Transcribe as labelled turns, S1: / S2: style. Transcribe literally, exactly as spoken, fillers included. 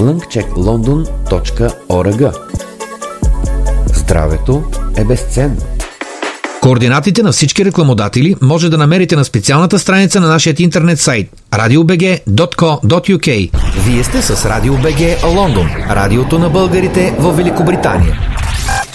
S1: слънкчек лондон точка орг. Здравето е безценно.
S2: Координатите на всички рекламодатели може да намерите на специалната страница на нашия интернет сайт радио би джи точка ко точка ю кей. Вие сте с Радио БГ Лондон, радиото на българите в Великобритания.